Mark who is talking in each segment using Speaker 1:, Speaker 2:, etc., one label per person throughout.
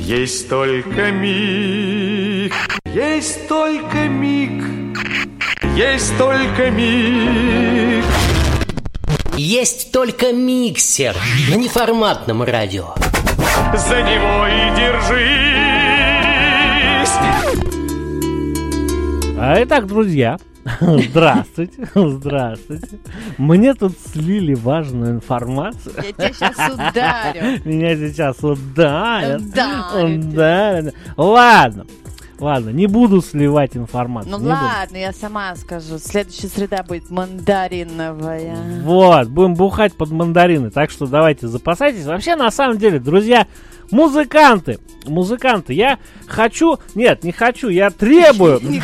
Speaker 1: Есть только миг, есть только миг, есть только миг.
Speaker 2: Есть только миксер на неформатном радио.
Speaker 1: За него и держись.
Speaker 3: Итак, друзья, здравствуйте, здравствуйте. Мне тут слили важную информацию.
Speaker 4: Я тебя сейчас ударю.
Speaker 3: Меня сейчас ударят.
Speaker 4: Ударю.
Speaker 3: Ладно, не буду сливать информацию.
Speaker 4: Ну ладно, я сама скажу. Следующая среда будет мандариновая.
Speaker 3: Вот, будем бухать под мандарины. Так что давайте запасайтесь. Вообще, на самом деле, друзья, музыканты, я хочу... Нет, не хочу, я требую.
Speaker 4: Он не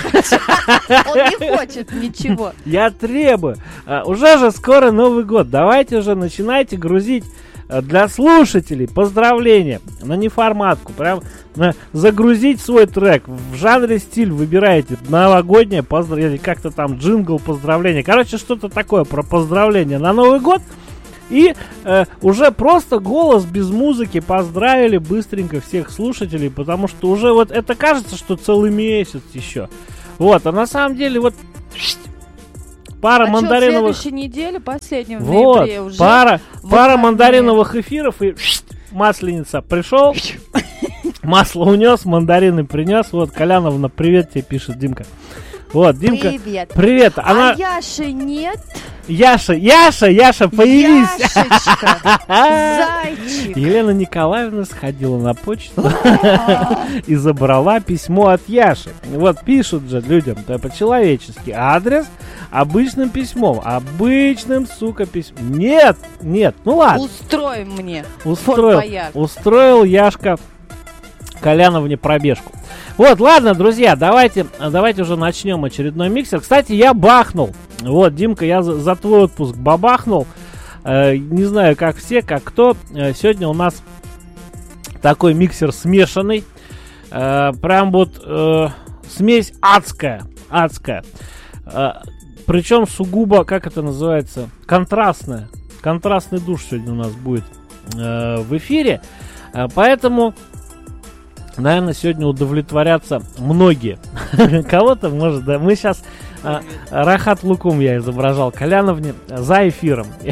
Speaker 4: хочет ничего.
Speaker 3: Я требую. Уже же скоро Новый год. Давайте уже начинайте грузить для слушателей поздравления на неформатку. Прям загрузить свой трек. В жанре стиль выбираете. Новогоднее поздравление. Как-то там джингл поздравления. Короче, что-то такое про поздравление на Новый год. И уже просто голос без музыки поздравили быстренько всех слушателей. Потому что уже вот это кажется, что целый месяц еще. Вот, а на самом деле вот... Пара мандариновых...
Speaker 4: следующей неделе, последнем в
Speaker 3: вот,
Speaker 4: ноябре уже...
Speaker 3: пара мандариновых эфиров и масленица пришел, масло унес, мандарины принес. Вот, Коляновна, привет тебе пишет Димка. Вот, Димка, привет.
Speaker 4: А Яши нет?
Speaker 3: Яша, появись.
Speaker 4: Яшечка, зайчик.
Speaker 3: Елена Николаевна сходила на почту и забрала письмо от Яши. Вот пишут же людям по-человечески. Адрес обычным письмом. Обычным, сука, письмом. Нет, ну ладно.
Speaker 4: Устрой мне.
Speaker 3: Устроил Яшка Коляновне пробежку. Вот, ладно, друзья, давайте уже начнем очередной миксер. Кстати, я бахнул. Вот, Димка, я за твой отпуск бабахнул. Не знаю, как все, как кто. Сегодня у нас такой миксер смешанный. Прям вот смесь адская. Причем сугубо, как это называется, контрастная. Контрастный душ сегодня у нас будет в эфире. Поэтому... Наверное, сегодня удовлетворятся многие. Кого-то, может, да. Мы сейчас Рахат Лукум я изображал Коляновне за эфиром.
Speaker 4: Я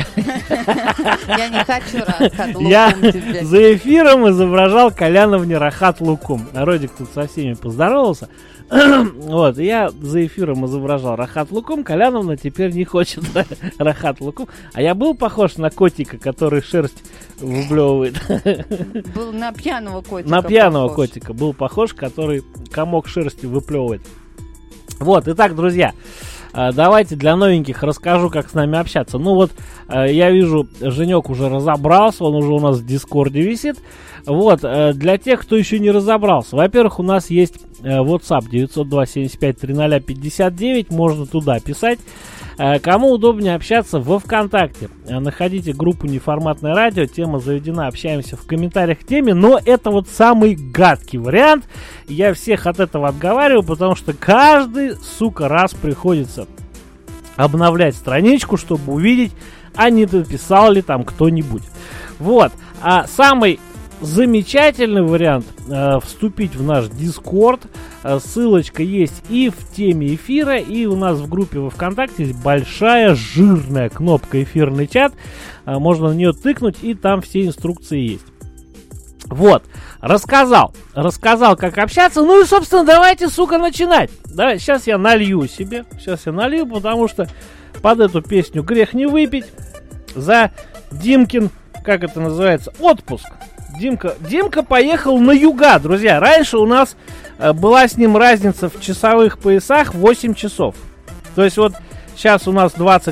Speaker 4: не хочу Рахат Лукум.
Speaker 3: Я за эфиром изображал Коляновне Рахат Лукум. Народик тут со всеми поздоровался. Вот, я за эфиром изображал Рахат Лукум. Коляновна теперь не хочет Рахат Лукум. А я был похож на котика, который шерсть выблевывает.
Speaker 4: Был на пьяного котика.
Speaker 3: На пьяного котика был похож, который комок шерсти выплевывает. Вот, итак, друзья, давайте для новеньких расскажу, как с нами общаться. Ну вот, я вижу, Женек уже разобрался, он уже у нас в Дискорде висит. Вот, для тех, кто еще не разобрался. Во-первых, у нас есть WhatsApp 902-75-300-59, можно туда писать. Кому удобнее общаться во ВКонтакте, находите группу «Неформатное радио», тема заведена, общаемся в комментариях к теме, но это вот самый гадкий вариант, я всех от этого отговариваю, потому что каждый, сука, раз приходится обновлять страничку, чтобы увидеть, а не дописал ли там кто-нибудь. Вот, а самый замечательный вариант вступить в наш Discord. Ссылочка есть и в теме эфира, и у нас в группе во ВКонтакте есть большая жирная кнопка «Эфирный чат». Можно на нее тыкнуть, и там все инструкции есть. Вот, рассказал, как общаться. Ну и, собственно, давайте, сука, начинать. Давай, сейчас я налью себе. Потому что под эту песню грех не выпить. За Димкин, как это называется, отпуск. Димка поехал на юга, друзья. Раньше у нас была с ним разница в часовых поясах 8 часов. То есть вот сейчас у нас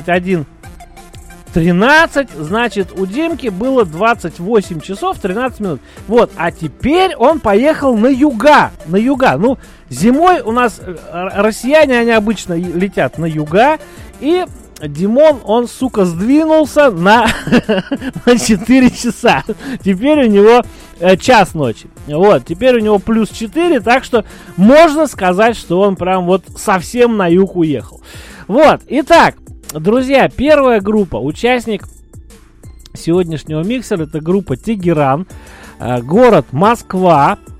Speaker 3: 21:13, значит, у Димки было 28 часов 13 минут. Вот, а теперь он поехал на юга. Ну, зимой у нас россияне, они обычно летят на юга, и Димон, он, сука, сдвинулся на 4 часа. Теперь у него час ночи. Вот, теперь у него плюс 4, так что можно сказать, что он прям вот совсем на юг уехал. Вот, итак, друзья, первая группа, участник сегодняшнего миксера, это группа Тегеран, город Москва.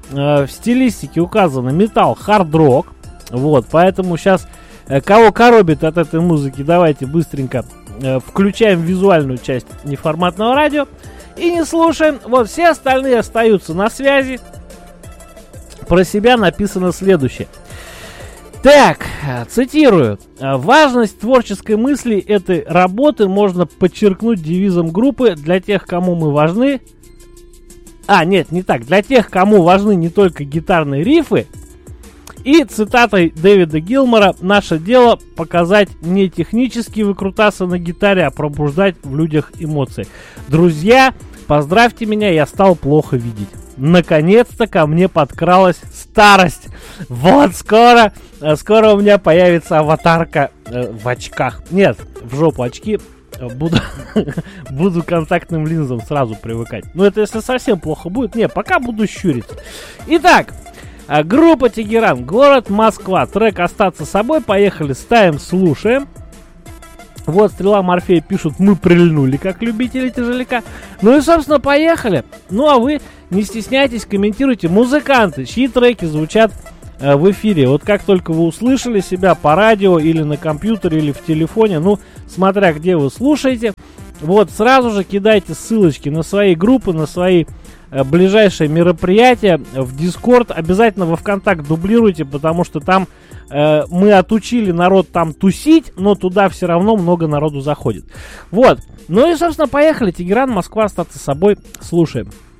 Speaker 3: в стилистике указано металл, хард-рок. Вот, поэтому сейчас кого коробит от этой музыки, давайте быстренько включаем визуальную часть неформатного радио и не слушаем. Вот, все остальные остаются на связи. Про себя написано следующее. Так, цитирую. Важность творческой мысли этой работы можно подчеркнуть девизом группы: для тех, кому мы важны. Нет, не так. Для тех, кому важны не только гитарные рифы. И цитатой Дэвида Гилмора: наше дело показать не технические выкрутасы на гитаре, а пробуждать в людях эмоции. Друзья, поздравьте меня, я стал плохо видеть. Наконец-то ко мне подкралась старость. Вот скоро у меня появится аватарка в очках. Нет, в жопу очки. Буду к контактным линзам сразу привыкать. Но это если совсем плохо будет. Не, пока буду щуриться. Итак, группа Тегеран, город Москва. Трек «Остаться собой». Поехали, ставим, слушаем. Вот, Стрела Морфея пишут: мы прильнули, как любители тяжеляка. Ну и, собственно, поехали. Ну, а вы не стесняйтесь, комментируйте. Музыканты, чьи треки звучат в эфире. Вот как только вы услышали себя по радио или на компьютере, или в телефоне, ну, смотря где вы слушаете, вот, сразу же кидайте ссылочки на свои группы, на свои ближайшие мероприятия в Discord. Обязательно во ВКонтакт дублируйте, потому что там мы отучили народ там тусить, но туда все равно много народу заходит. Вот. Ну и, собственно, поехали. Тегеран, Москва, остаться собой. Слушаем.